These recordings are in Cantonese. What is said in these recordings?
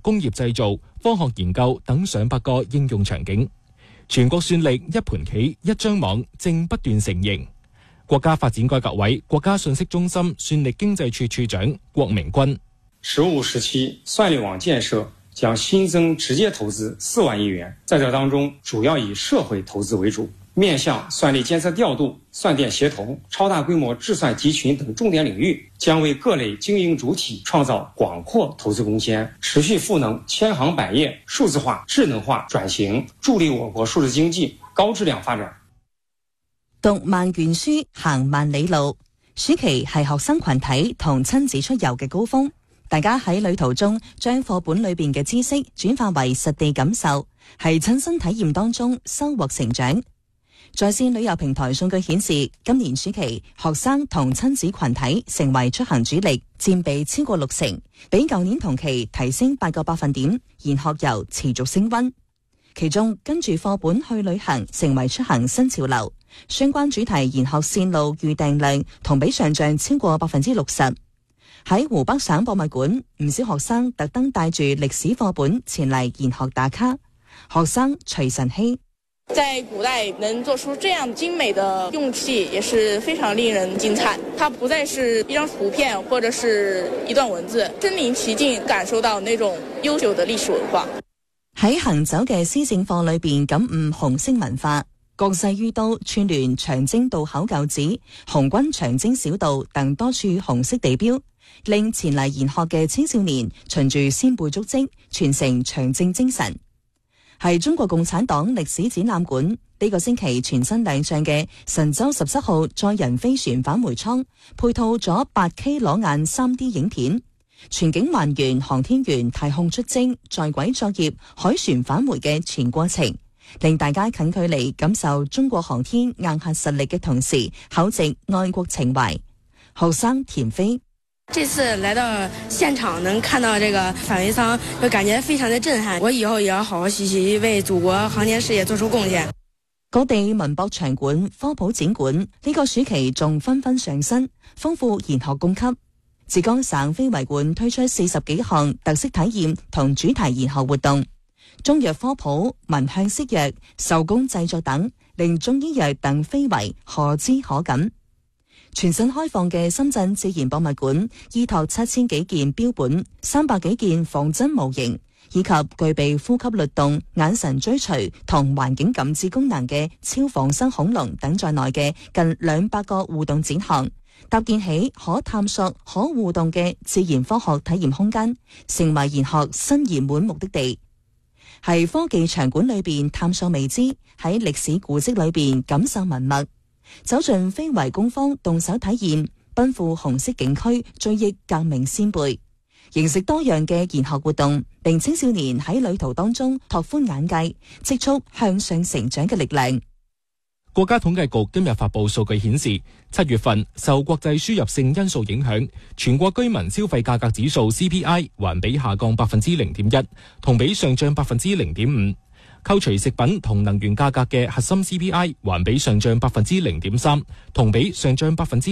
工業製造、科學研究等上百個應用場景。全國算力一盤棋一張網正不斷成型。國家發展改革委國家信息中心算力經濟處處長郭明軍 15時期算力網建設將新增直接投資4萬億元，在這當中主要以社會投資為主，面向算力監測調度、算電協同、超大規模智算集群等重點領域，將為各類經營主體創造廣闊投資空間，持續賦能千行百業數字化、智能化轉型，助力我國數字經濟高質量發展。 讀萬卷書，行萬里路。暑期係學生群體同親子出遊嘅高峰，大家喺旅途中將課本裏邊嘅知識轉化為實地感受，係親身體驗當中收穫成長。在線旅遊平台數據顯示，今年暑期學生同親子群體成為出行主力，佔比超過60%，比舊年同期提升8個百分點，研學遊持續升溫。其中跟住課本去旅行成為出行新潮流，相關主題研學線路預訂量同比上漲超過60%。喺湖北省博物館，唔少學生特登帶住歷史課本前嚟研學打卡。學生徐晨曦， 在古代能做出這樣精美的用器也是非常令人驚嘆，它不再是一張圖片或者是一段文字，身臨其境感受到那種悠久的歷史文化。 喺行走嘅施政課裏邊感悟紅色文化，國際于都串聯長征渡口舊址、紅軍長征小道等多處紅色地標，令前嚟研學嘅青少年循住先輩足跡，傳承長征精神。係中國共產黨歷史展覽館呢個星期全新亮相嘅神舟17號載人飛船返回艙，配套咗8K 裸眼 3D 影片，全景還原航天員太空出征、在軌作業、海船返回嘅全過程，令大家近距離感受中國航天硬核實力嘅同時，厚植愛國情懷。學生田飛， 這次來到現場能看到這個返回艙，就感覺非常的震撼。我以後也要好好學習，為祖國航天事業做出貢獻。 各地文博場館、科普展館呢個暑期仲紛紛上新，豐富研學供給。浙江省非遺館推出40幾項特色體驗同主題研學活動，中藥科普、聞香識藥、手工製作等，令中醫藥等非遺可知可感。全新開放嘅深圳自然博物館，依託7000幾件標本、300幾件仿真模型，以及具備呼吸律動、眼神追隨同環境感知功能嘅超仿生恐龍等在內嘅近200個互動展項，搭建起可探索、可互動嘅自然科學體驗空間，成為研學新熱門目的地。喺科技場館裏邊探索未知，喺歷史古蹟裏邊感受文物，走進非遺工坊動手體驗，奔赴紅色景區追憶革命先輩，形成多樣嘅研學活動，令青少年喺旅途當中拓寬眼界，積蓄向上成長嘅力量。 國家統計局今日發布數據顯示，7月份受國際輸入性因素影響，全國居民消費價格指數 CPI 環比下降 0.1%， 同比上漲 0.5%。扣除食品同能源價格嘅核心 CPI 環比上漲 0.3%， 同比上漲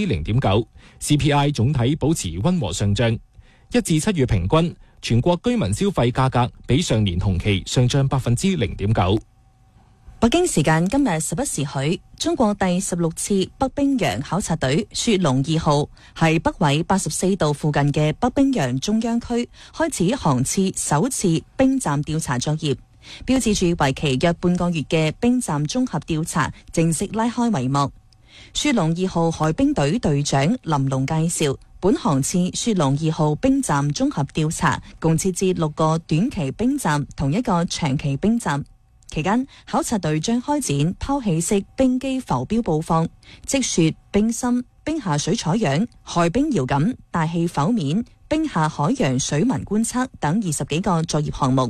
0.9%。CPI 總體保持溫和上漲。1至7月平均，全國居民消費價格比上年同期上漲 0.9%。 北京時間今日11時許，中國第16次北冰洋考察隊雪龍2號喺北緯84度附近嘅北冰洋中央區開始航次首次冰站調查作業，標誌住為期約半個月嘅冰站綜合調查正式拉開帷幕。雪龍2號海冰隊隊長林龍介紹，本航次雪龍2號冰站綜合調查共設置6個短期冰站同1個長期冰站。期間，考察隊將開展拋棄式冰機浮標布放、積雪、冰芯、冰下水採樣、海冰遙感、大氣剖面、冰下海洋水文觀測等20幾個作業項目。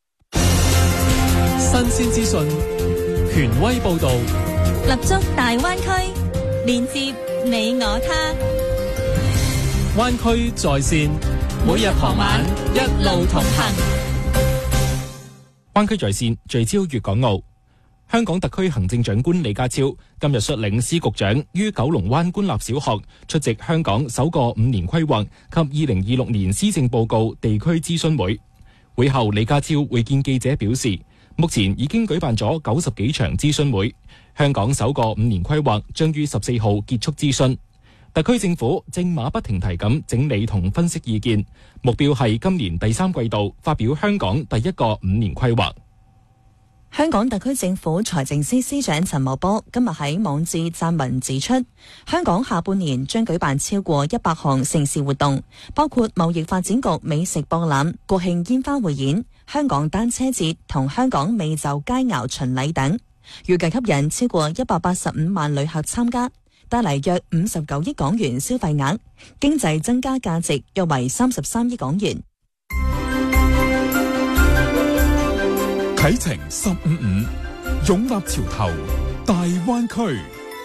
新鮮資訊，權威報導， 立足大灣區，連接你我他。 灣區在線，每日傍晚一路同行。 灣區在線聚焦粵港澳。香港特區行政長官李家超今日率領司局長於九龍灣官立小學出席香港首個5年規劃及2026年施政報告地區諮詢會。 會後，李家超會見記者表示，目前已經舉辦咗90幾場諮詢會，香港首個5年規劃將於14號結束諮詢。特區政府正馬不停蹄咁整理同分析意見，目標係今年第3季度發表香港第一個5年規劃。 香港特區政府財政司司長陳茂波今日喺網誌撰文指出，香港下半年將舉辦超過100項盛事活動，包括貿易發展局美食博覽、國慶煙花匯演、香港單車節同香港美酒佳肴巡禮等，預計吸引超過185萬旅客參加，帶嚟約59億港元消費額，經濟增加價值約為33億港元。 啟程955，擁立潮頭，大灣區。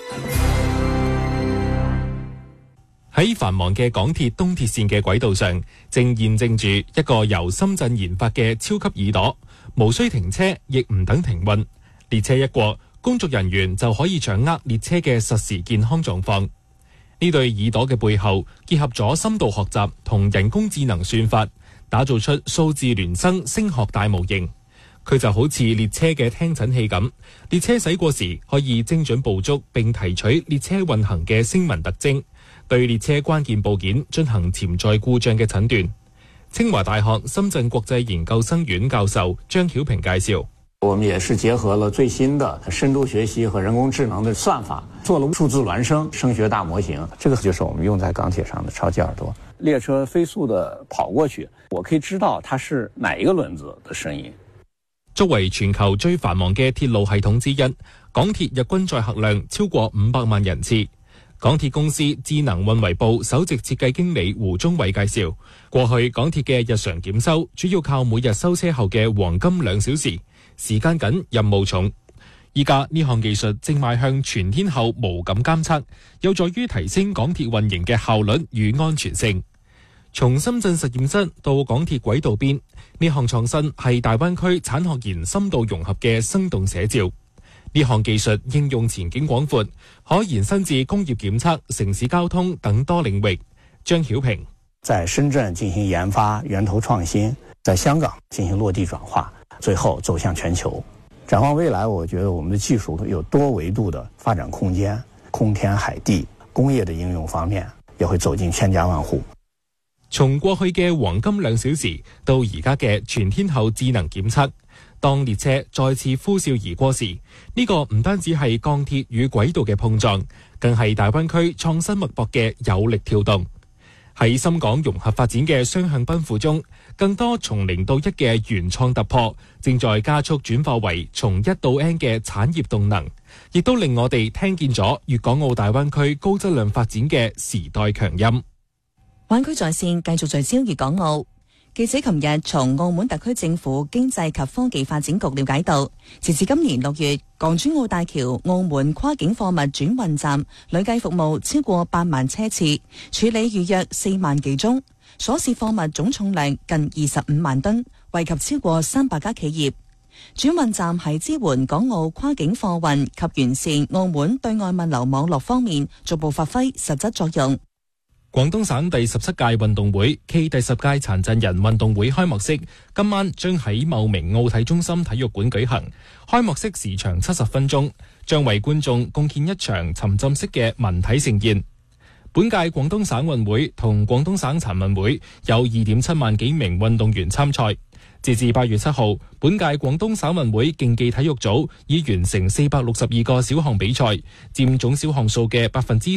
喺繁忙嘅港鐵東鐵線嘅軌道上，正驗證住一個由深圳研發嘅超級耳朵，無需停車，亦唔等停運。列車一過，工作人員就可以掌握列車嘅實時健康狀況。呢對耳朵嘅背後，結合咗深度學習同人工智能算法，打造出數字孿生聲學大模型。佢就好似列車嘅聽診器咁，列車駛過時可以精準捕捉並提取列車運行嘅聲紋特徵，對列車關鍵部件進行潛在故障嘅診斷。清華大學深圳國際研究生院教授張曉平介紹， 我們也是結合了最新的深度學習和人工智能的算法，做了數字孿生聲學大模型。這個就是我們用在港鐵上的超級耳朵。列車飛速的跑過去，我可以知道它是哪一個輪子的聲音。 作為全球最繁忙嘅鐵路系統之一，港鐵日均載客量超過500萬人次。港鐵公司智能運維部首席設計經理胡忠偉介紹，過去港鐵嘅日常檢修主要靠每日收車後嘅黃金2小時，時間緊任務重。依家呢項技術正邁向全天候無感監測，有助於提升港鐵運營嘅效率與安全性。從深圳實驗室到港鐵軌道邊，呢項創新係大灣區產學研深度融合嘅生動寫照。呢項技術應用前景廣闊，可延伸至工業檢測、城市交通等多領域。張曉平在深圳進行研發源頭創新，在香港進行落地轉化，最後走向全球。展望未來，我覺得我們的技術有多維度的發展空間，空天海地，工業的應用方面也會走進千家萬戶。 從過去嘅黃金2小時到而家嘅全天候智能檢測，當列車再次呼嘯而過時，呢個唔單止係鋼鐵與軌道嘅碰撞，更係大灣區創新脈搏嘅有力跳動。喺深港融合發展嘅雙向奔赴中，更多從0到1嘅原創突破，正在加速轉化為從1到 N 嘅產業動能，亦都令我哋聽見咗粵港澳大灣區高質量發展嘅時代強音。 灣區在線繼續聚焦粵港澳。記者琴日從澳門特區政府經濟及科技發展局了解到，截至今年6月，港珠澳大橋澳門跨境貨物轉運站累計服務超過8萬車次，處理預約4萬幾宗，所涉貨物總重量近25萬噸，惠及超過300家企業。轉運站喺支援港澳跨境貨運及完善澳門對外物流網絡方面逐步發揮實質作用。 廣東省第17屆運動會暨第10屆殘疾人運動會開幕式今晚將喺茂名奧體中心體育館舉行。開幕式時長70分鐘，將為觀眾貢獻一場沉浸式嘅文體盛宴。本屆廣東省運會同廣東省殘運會有 2.7 萬幾名運動員參賽。截至8月7號，本屆廣東省運會競技體育組已完成462個小項比賽，佔總小項數嘅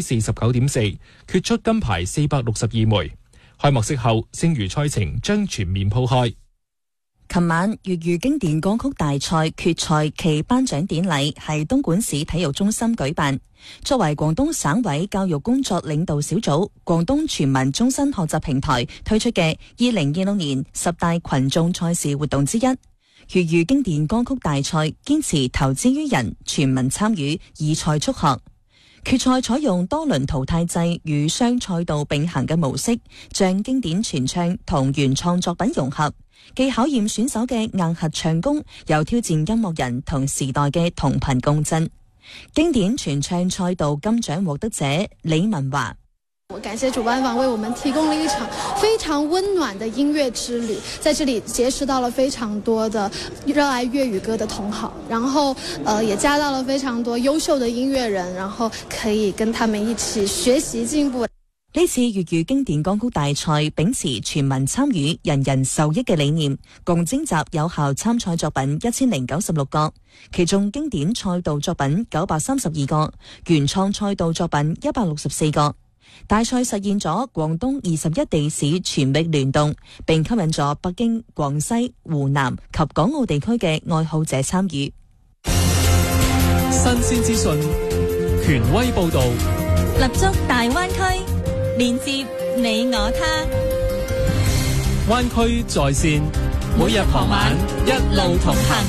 49.4%， 決出金牌462枚。開幕式後，剩餘賽程將全面鋪開。 琴晚粵語經典歌曲大賽決賽暨頒獎典禮喺東莞市體育中心舉辦。作為廣東省委教育工作領導小組廣東全民終身學習平台推出嘅2026年10大群眾賽事活動之一，粵語經典歌曲大賽堅持投資於人，全民參與，以賽促學。決賽採用多輪淘汰制與雙賽道並行嘅模式，將經典傳唱同原創作品融合，既考驗選手嘅硬核唱功，又挑戰音樂人同時代嘅同頻共振。經典傳唱賽道金獎獲得者李文華， 我感謝主辦方為我們提供了一場非常溫暖的音樂之旅，在這裡結識到了非常多的熱愛粵語歌的同好，然後也加到了非常多優秀的音樂人，然後可以跟他們一起學習進步。 呢次粵語經典歌曲大賽秉持全民參與、人人受益嘅理念，共徵集有效參賽作品1096個，其中經典賽道作品932個，原創賽道作品164個。大賽實現咗廣東21地市全域聯動，並吸引咗北京、廣西、湖南及港澳地區嘅愛好者參與。 新鮮資訊，權威報導， 立足大灣區，連接你我他。 灣區在線，每日傍晚一路同行。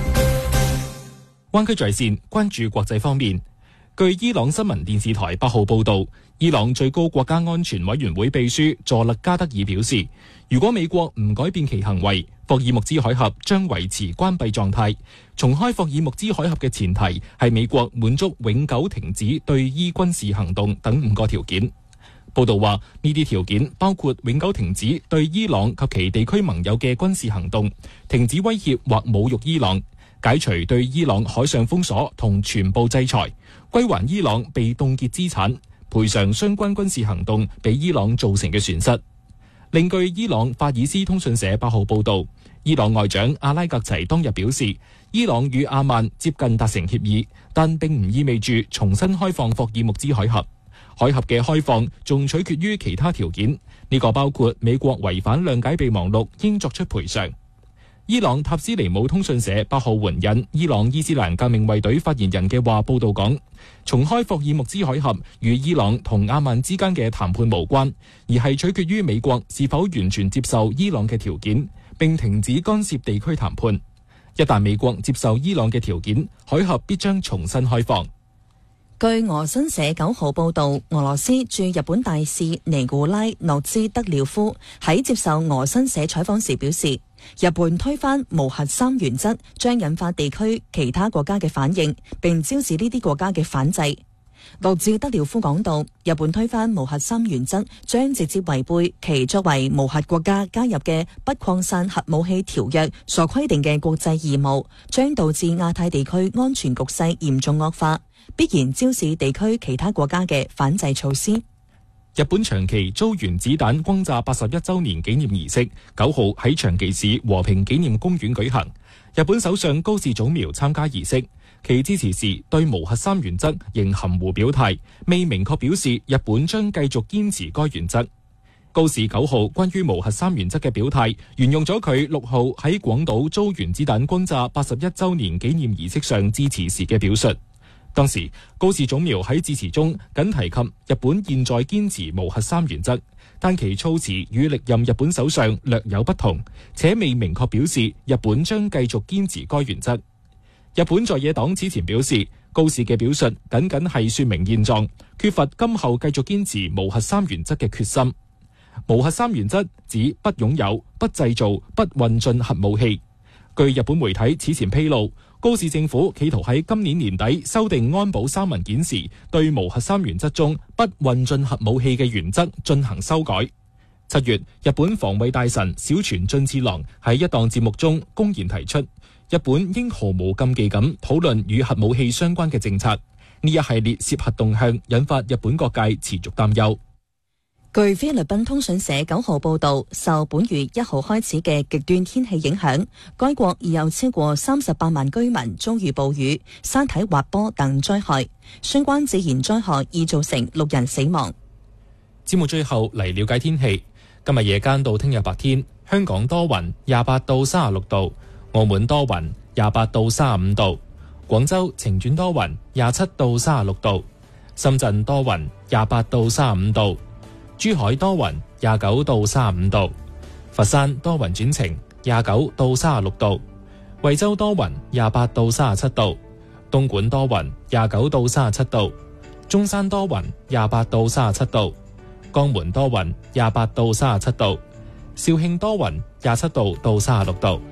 灣區在線關注國際方面。據伊朗新聞電視台8號報導，伊朗最高國家安全委員會秘書佐勒加德爾表示，如果美國唔改變其行為，霍爾木茲海峽將維持關閉狀態。重開霍爾木茲海峽嘅前提係美國滿足永久停止對伊軍事行動等5個條件。報導話，呢啲條件包括永久停止對伊朗及其地區盟友嘅軍事行動，停止威脅或侮辱伊朗，解除對伊朗海上封鎖同全部制裁，歸還伊朗被凍結資產，賠償相關軍事行動俾伊朗造成嘅損失。另據伊朗法爾斯通訊社8號報導，伊朗外長阿拉格齊當日表示，伊朗與阿曼接近達成協議，但並唔意味住重新開放霍爾木茲海峽。海峽嘅開放仲取決於其他條件，呢個包括美國違反諒解備忘錄應作出賠償。伊朗塔斯尼姆通訊社8號援引伊朗伊斯蘭革命衛隊發言人嘅話報導講，重開霍爾木茲海峽與伊朗同阿曼之間嘅談判無關，而係取決於美國是否完全接受伊朗嘅條件，並停止干涉地區談判。一旦美國接受伊朗嘅條件，海峽必將重新開放。 據俄新社9號報導，俄羅斯駐日本大使尼古拉諾茲德廖夫喺接受俄新社採訪時表示，日本推翻無核三原則將引發地區其他國家嘅反應，並招致呢啲國家嘅反制。諾茲德廖夫講到，日本推翻無核三原則將直接違背其作為無核國家加入嘅不擴散核武器條約所規定嘅國際義務，將導致亞太地區安全局勢嚴重惡化，必然招致地區其他國家嘅反制措施。 日本長崎遭原子彈轟炸81週年紀念儀式9號喺長崎市和平紀念公園舉行，日本首相高市早苗參加儀式。其支持時對無核三原則仍含糊表態，未明確表示日本將繼續堅持該原則。高市9號關於無核三原則嘅表態，沿用咗佢6號喺廣島遭原子彈轟炸81週年紀念儀式上致辭時嘅表述。當時高市早苗喺致辭中僅提及日本現在堅持無核三原則，但其措辭與歷任日本首相略有不同，且未明確表示日本將繼續堅持該原則。日本在野黨此前表示，高市嘅表述僅僅係說明現狀，缺乏今後繼續堅持無核三原則嘅決心。無核三原則指不擁有、不製造、不運進核武器。據日本媒體此前披露，高市政府企圖喺今年年底修訂安保3文件時，對無核三原則中不運進核武器嘅原則進行修改。7月，日本防衛大臣小泉進次郎喺一檔節目中公然提出，日本應毫無禁忌咁討論與核武器相關嘅政策。呢一系列涉核動向引發日本各界持續擔憂。 據菲律賓通訊社9號報導，受本月1號開始嘅極端天氣影響，該國已有超過38萬居民遭遇暴雨、山體滑坡等災害，相關自然災害已造成6人死亡。 節目最後嚟了解天氣。今日夜間到聽日白天，香港多雲28到36度，澳門多雲28到35度，廣州晴轉多雲27到36度，深圳多雲28到35度，珠海多雲29到35度，佛山多雲轉晴29到36度，惠州多雲28到37度，東莞多雲29到37度，中山多雲28到37度，江門多雲28到37度，肇慶多雲27度到36度。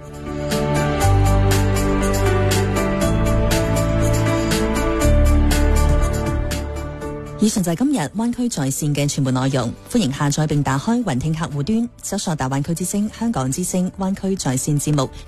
以上就係今日灣區在線嘅全部內容，歡迎下載並打開雲聽客戶端，搜索大灣區之聲、香港之聲、灣區在線節目。